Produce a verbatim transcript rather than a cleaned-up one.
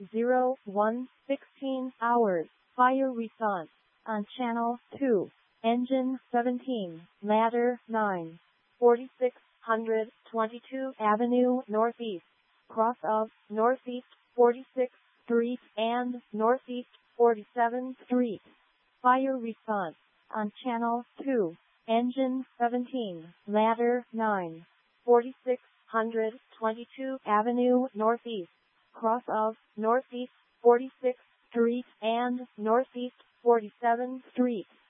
zero one sixteen hours. Fire response on channel two. Engine seventeen, ladder nine, forty-six twenty-two Avenue Northeast, cross of Northeast forty-sixth Street and Northeast forty-seventh Street. Fire response on channel two. Engine seventeen, ladder nine, forty-six twenty-two Avenue Northeast, cross of Northeast forty-sixth Street and Northeast forty-seventh Street.